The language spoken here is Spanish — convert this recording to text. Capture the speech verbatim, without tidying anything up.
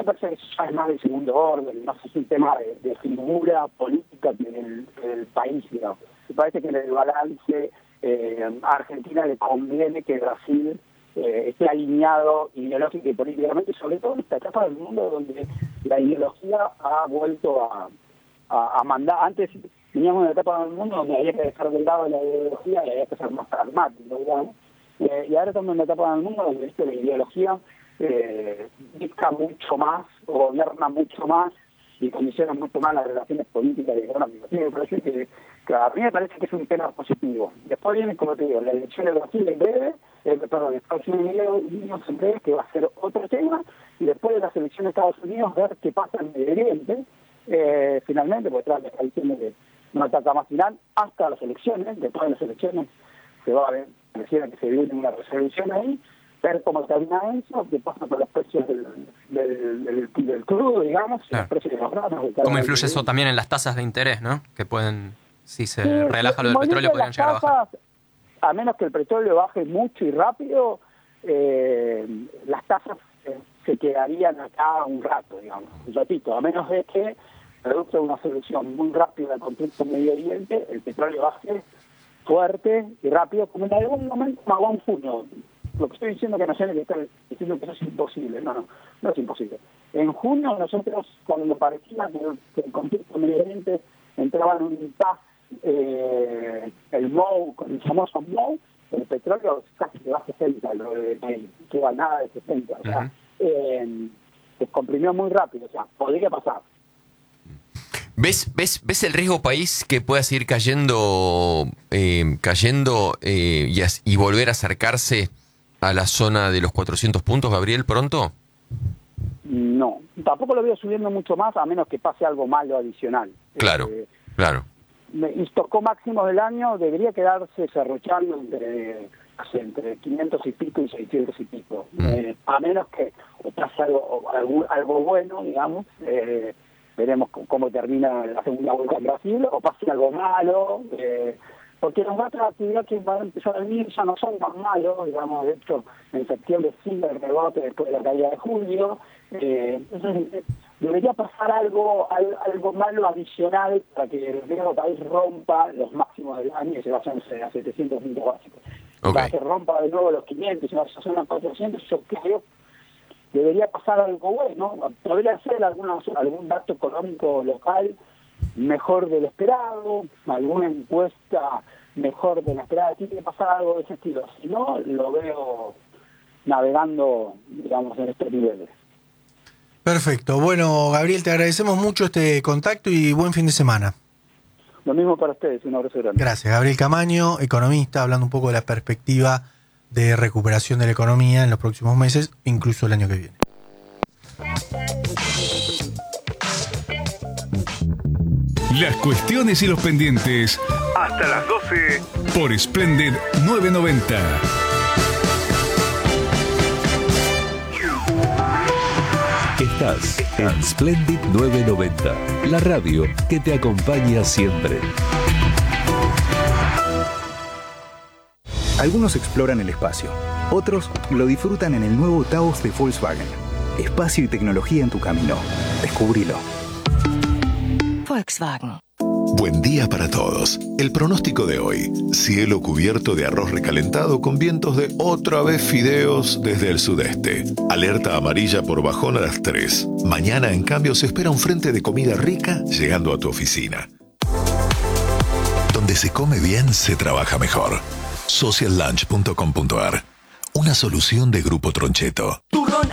parece que eso ya es más de segundo orden, no es un tema de, de figura política del, del país, digamos. Me parece que en el balance eh, a Argentina le conviene que Brasil eh, esté alineado ideológica y políticamente, sobre todo en esta etapa del mundo donde la ideología ha vuelto a, a, a mandar. Antes teníamos una etapa del mundo donde había que dejar de lado la ideología y había que ser más pragmático, digamos. Eh, y ahora estamos en una etapa del mundo donde ¿viste? La ideología eh, dicta mucho más, gobierna mucho más y condiciona mucho más las relaciones políticas y económicas. Sí, me parece que, que a mí me parece que es un tema positivo. Después viene, como te digo, la elección de Brasil en breve, eh, perdón, de Estados Unidos en breve, que va a ser otro tema, y después de las elecciones de Estados Unidos ver qué pasa en Medio Oriente, eh, finalmente, porque Trump está diciendo que no ataca más final hasta las elecciones, después de las elecciones se va a ver, pareciera que se viene una resolución ahí, ver cómo termina eso, qué pasa con los precios del, del, del, del crudo, digamos, claro. Los precios de los granos. ¿Cómo influye eso también en las tasas de interés, no? Que pueden, si se sí, relaja lo del petróleo, podrían llegar tasas, a bajar. A menos que el petróleo baje mucho y rápido, eh, las tasas eh, se quedarían acá un rato, digamos, un ratito, a menos de que producto de una solución muy rápida del conflicto en Medio Oriente, el petróleo baje fuerte y rápido, como en algún momento pagó en junio. Lo que estoy diciendo que no sé que estoy diciendo que eso es imposible, no, no, no es imposible. En junio nosotros, cuando parecía que el, que el conflicto Medio Oriente entraba en un impasse, eh, el M O U, con el famoso M O U, el petróleo casi se va a sesenta, lo de May, que va nada de sesenta, o sea, uh-huh. eh, se comprimió muy rápido, o sea, podría pasar. ¿Ves, ves, ¿Ves el riesgo país que pueda seguir cayendo eh, cayendo eh, y, as, y volver a acercarse a la zona de los cuatrocientos puntos, Gabriel, pronto? No, tampoco lo veo subiendo mucho más, a menos que pase algo malo adicional. Claro, eh, claro. Y tocó máximo del año, debería quedarse serrochando entre, entre quinientos y pico y seiscientos y pico. Mm. Eh, a menos que pase algo, algo, algo bueno, digamos, eh, veremos cómo termina la segunda vuelta en Brasil, o pase algo malo, eh, porque los datos de actividad que van a empezar a venir ya no son tan malos, digamos, de hecho, en septiembre sigue el rebote después de la caída de julio, eh, entonces debería pasar algo algo malo adicional para que el riesgo país rompa los máximos del año y se vaya a setecientos puntos básicos. Okay. Para que rompa de nuevo los quinientos y se vaya a zona cuatrocientos, yo creo debería pasar algo bueno, podría ser alguna, algún dato económico local mejor de lo esperado, alguna encuesta mejor de lo esperado, tiene que pasar algo de ese estilo, si no, lo veo navegando, digamos, en estos niveles. Perfecto, bueno, Gabriel, te agradecemos mucho este contacto y buen fin de semana. Lo mismo para ustedes, un abrazo grande. Gracias, Gabriel Camaño, economista, hablando un poco de la perspectiva de recuperación de la economía en los próximos meses, incluso el año que viene. Las cuestiones y los pendientes hasta las doce por Splendid novecientos noventa. Estás en Splendid novecientos noventa, la radio que te acompaña siempre. Algunos exploran el espacio, otros lo disfrutan en el nuevo Taos de Volkswagen. Espacio y tecnología en tu camino. Descubrilo. Volkswagen. Buen día para todos. El pronóstico de hoy: cielo cubierto de arroz recalentado con vientos de otra vez fideos desde el sudeste. Alerta amarilla por bajón a las tres. Mañana, en cambio, se espera un frente de comida rica llegando a tu oficina. Donde se come bien, se trabaja mejor. social lunch punto com punto a r. Una solución de Grupo Troncheto. Turrón